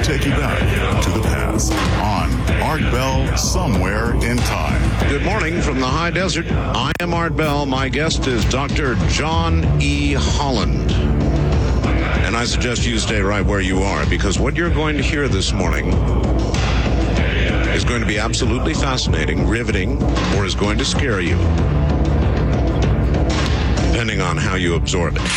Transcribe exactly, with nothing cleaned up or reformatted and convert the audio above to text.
take you back to the past on Art Bell Somewhere in Time. Good morning from the high desert. I am Art Bell. My guest is Doctor John E. Holland. And I suggest you stay right where you are, because what you're going to hear this morning is going to be absolutely fascinating, riveting, or is going to scare you, depending on how you absorb it.